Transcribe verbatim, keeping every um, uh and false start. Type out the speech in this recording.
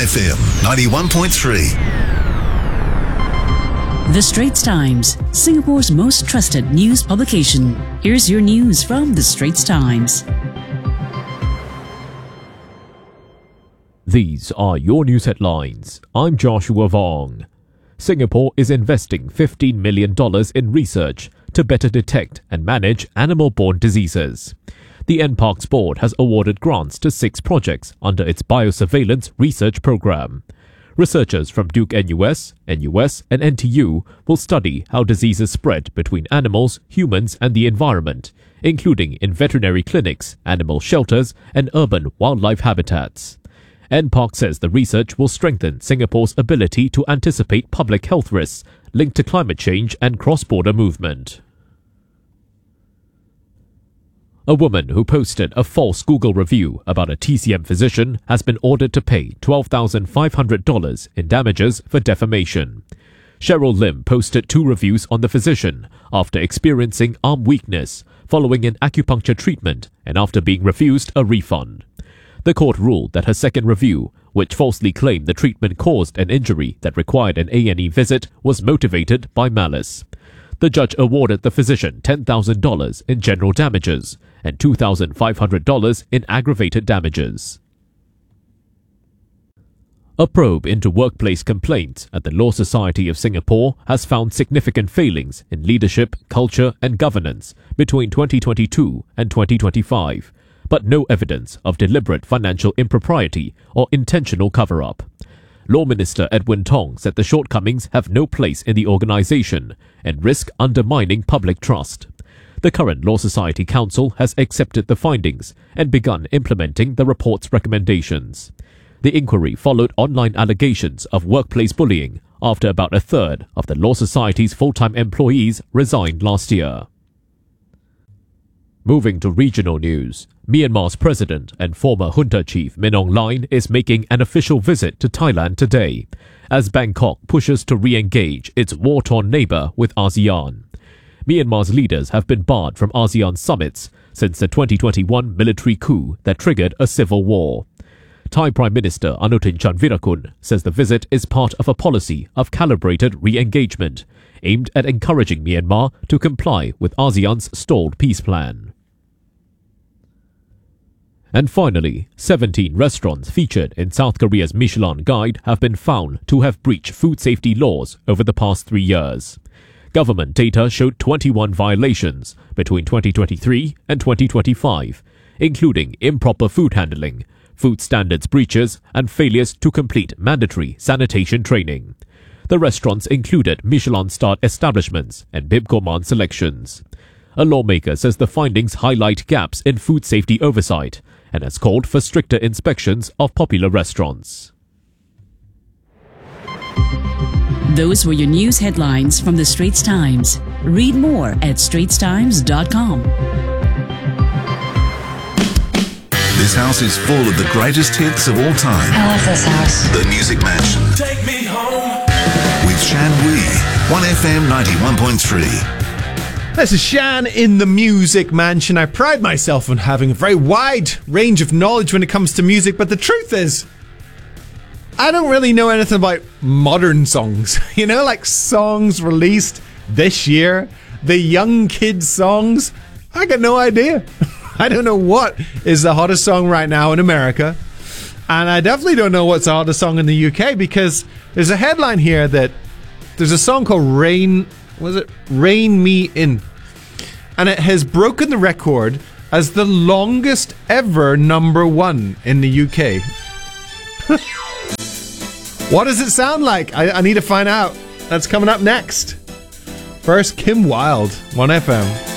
F M ninety-one point three. The Straits Times, Singapore's most trusted news publication. Here's your news from The Straits Times. These are your news headlines. I'm Joshua Vong. Singapore is investing fifteen million dollars in research to better detect and manage animal-borne diseases. The N PARKS board has awarded grants to six projects under its biosurveillance research program. Researchers from Duke N U S, N U S and N T U will study how diseases spread between animals, humans and the environment, including in veterinary clinics, animal shelters and urban wildlife habitats. N PARKS says the research will strengthen Singapore's ability to anticipate public health risks linked to climate change and cross-border movement. A woman who posted a false Google review about a T C M physician has been ordered to pay twelve thousand five hundred dollars in damages for defamation. Cheryl Lim posted two reviews on the physician after experiencing arm weakness following an acupuncture treatment and after being refused a refund. The court ruled that her second review, which falsely claimed the treatment caused an injury that required an A and E visit, was motivated by malice. The judge awarded the physician ten thousand dollars in general damages and two thousand five hundred dollars in aggravated damages. A probe into workplace complaints at the Law Society of Singapore has found significant failings in leadership, culture and governance between twenty twenty-two and twenty twenty-five, but no evidence of deliberate financial impropriety or intentional cover-up. Law Minister Edwin Tong said the shortcomings have no place in the organisation and risk undermining public trust. The current Law Society Council has accepted the findings and begun implementing the report's recommendations. The inquiry followed online allegations of workplace bullying after about a third of the Law Society's full-time employees resigned last year. Moving to regional news, Myanmar's president and former junta chief Min Aung Hlaing is making an official visit to Thailand today, as Bangkok pushes to re-engage its war-torn neighbour with ASEAN. Myanmar's leaders have been barred from ASEAN summits since the twenty twenty-one military coup that triggered a civil war. Thai Prime Minister Anutin Chanvirakul says the visit is part of a policy of calibrated re-engagement aimed at encouraging Myanmar to comply with ASEAN's stalled peace plan. And finally, seventeen restaurants featured in South Korea's Michelin Guide have been found to have breached food safety laws over the past three years. Government data showed twenty-one violations between twenty twenty-three and twenty twenty-five, including improper food handling, food standards breaches, and failures to complete mandatory sanitation training. The restaurants included Michelin-starred establishments and Bib Gourmand selections. A lawmaker says the findings highlight gaps in food safety oversight and has called for stricter inspections of popular restaurants. Those were your news headlines from The Straits Times. Read more at straits times dot com. This house is full of the greatest hits of all time. I love this house. The Music Mansion. Take me home. With Shan Wee. one F M ninety-one point three. This is Shan in the Music Mansion. I pride myself on having a very wide range of knowledge when it comes to music, but the truth is, I don't really know anything about modern songs. You know, like songs released this year, the young kids' songs. I got no idea. I don't know what is the hottest song right now in America. And I definitely don't know what's the hottest song in the U K, because there's a headline here that there's a song called Rain, was it? Rain Me In. And it has broken the record as the longest ever number one in the U K. What does it sound like? I, I need to find out. That's coming up next. First, Kim Wilde, one F M.